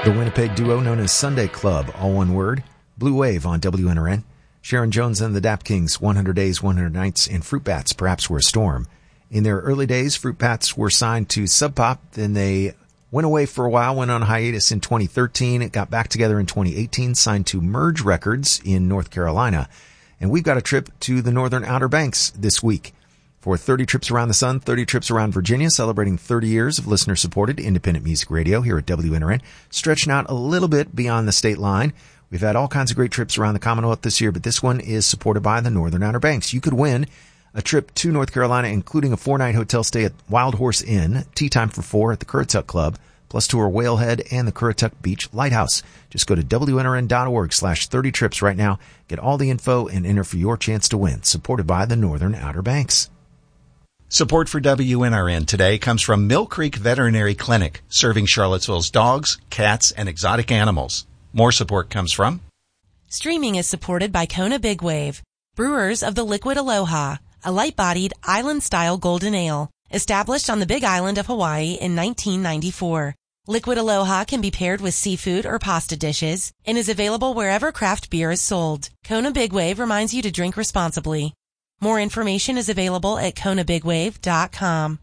The Winnipeg duo known as Sunday Club, all one word, Blue Wave on WNRN. Sharon Jones and the Dap Kings, 100 Days, 100 Nights, and Fruit Bats, Perhaps We're a Storm. In their early days, Fruit Bats were signed to Sub Pop, then they went away for a while, went on hiatus in 2013, it got back together in 2018, signed to Merge Records in North Carolina. And we've got a trip to the Northern Outer Banks this week. For 30 trips around the sun, 30 trips around Virginia, celebrating 30 years of listener-supported independent music radio here at WNRN, stretching out a little bit beyond the state line. We've had all kinds of great trips around the Commonwealth this year, but this one is supported by the Northern Outer Banks. You could win a trip to North Carolina, including a 4-night hotel stay at Wild Horse Inn, tea time for 4 at the Currituck Club, plus tour Whalehead and the Currituck Beach Lighthouse. Just go to WNRN.org/30 trips right now. Get all the info and enter for your chance to win. Supported by the Northern Outer Banks. Support for WNRN today comes from Mill Creek Veterinary Clinic, serving Charlottesville's dogs, cats, and exotic animals. More support comes from... Streaming is supported by Kona Big Wave, brewers of the Liquid Aloha, a light-bodied, island-style golden ale, established on the Big Island of Hawaii in 1994. Liquid Aloha can be paired with seafood or pasta dishes and is available wherever craft beer is sold. Kona Big Wave reminds you to drink responsibly. More information is available at KonaBigWave.com.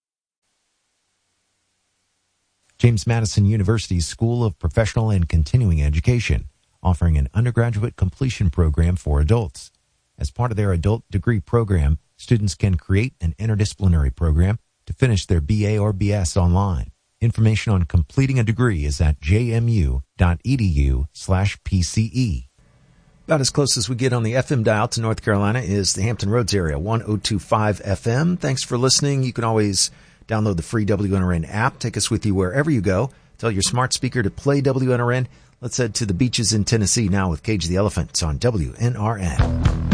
James Madison University's School of Professional and Continuing Education, offering an undergraduate completion program for adults. As part of their adult degree program, students can create an interdisciplinary program to finish their BA or BS online. Information on completing a degree is at jmu.edu/PCE. About as close as we get on the FM dial to North Carolina is the Hampton Roads area, 1025 FM. Thanks for listening. You can always download the free WNRN app. Take us with you wherever you go. Tell your smart speaker to play WNRN. Let's head to the beaches in Tennessee now with Cage the Elephant. It's on WNRN.